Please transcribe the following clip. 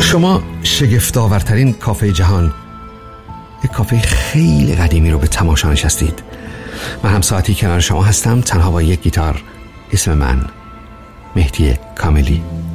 شما شگفت‌آورترین کافه جهان، یک کافه خیلی قدیمی رو به تماشا نشستید. من هم ساعتی کنار شما هستم، تنها با یک گیتار. اسم من مهدی کاملی.